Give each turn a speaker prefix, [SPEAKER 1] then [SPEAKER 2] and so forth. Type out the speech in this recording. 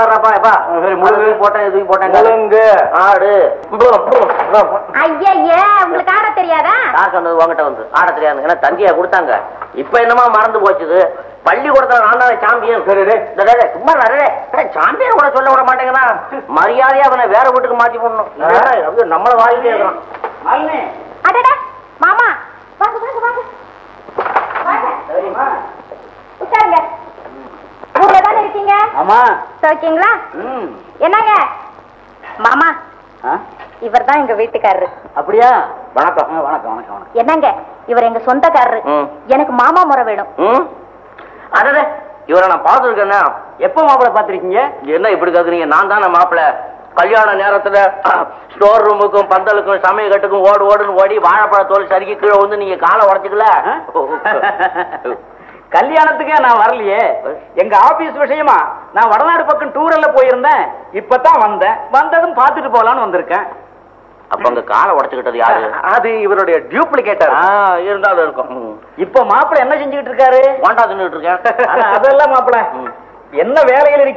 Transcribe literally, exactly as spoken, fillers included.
[SPEAKER 1] பாடுறாப்பா முழுங்கு போட்டேன் எதுவும் போட்டேன் முழுங்கு ஆடு
[SPEAKER 2] ஐயா உங்களுக்கு ஆட தெரியாதா?
[SPEAKER 1] யார் சொன்னது உங்ககிட்ட வந்து ஆட தெரியாது? ஏன்னா தங்கியா கொடுத்தாங்க. இப்ப என்னமா மறந்து போச்சுது. பள்ளிக்கூடத்துல நான் தான் சாம்பியன். சும்மா சாம்பியன் கூட சொல்ல விட மாட்டேங்கன்னா மரியாதையா அவனை வேற வீட்டுக்கு மாத்தி போடணும். நம்மள வாயிலே இருக்கிறான்.
[SPEAKER 2] அடடா மாமா வாங்க வாங்க வாங்க உட்காருங்க. ஊர்ல தானே இருக்கீங்க?
[SPEAKER 1] ஆமா.
[SPEAKER 2] சோக்கிங்களா? என்னங்க மாமா, இவர் தான் எங்க வீட்டுக்காரரு.
[SPEAKER 1] அப்படியா? வணக்கம் வணக்கம் வணக்கம் வணக்கம்.
[SPEAKER 2] என்னங்க இவர் எங்க சொந்தக்காரரு. எனக்கு மாமா முறை வேணும்.
[SPEAKER 1] அடடே இவரை நான் பாத்துருக்கேன்னா. எப்ப மாப்பிள்ள பாத்திருக்கீங்க? என்ன இப்படி கேக்குறீங்க? நான் தானே மாப்பிள்ள. கல்யாண நேரத்துல ஸ்டோர் ரூமுக்கும் பந்தலுக்கும் சமயக்கட்டுக்கும் ஓடு ஓடுன்னு ஓடி வாழைப்பழ தோல் சறுக்கி கீழே வந்து நீங்க காலை உடச்சுக்கல.
[SPEAKER 3] கல்யாணத்துக்கே நான் வரலையே. எங்க ஆபீஸ் விஷயமா நான் வடநாடு பக்கம் டூர்ல போயிருந்தேன். இப்பதான் வந்தேன். வந்ததும் பாத்துட்டு போலான்னு வந்திருக்கேன்.
[SPEAKER 1] அப்ப அங்க காலை உடச்சுக்கிட்டது யாரு?
[SPEAKER 3] அது இவருடைய டியூப்ளிகேட்டர்.
[SPEAKER 1] இருந்தாலும் இருக்கும்.
[SPEAKER 3] இப்ப மாப்பிள்ள என்ன செஞ்சுக்கிட்டு இருக்காரு?
[SPEAKER 1] வாண்டா தின்னுட்டு இருக்கேன்.
[SPEAKER 3] அதெல்லாம் மாப்பிள்ள என்ன வேலையில்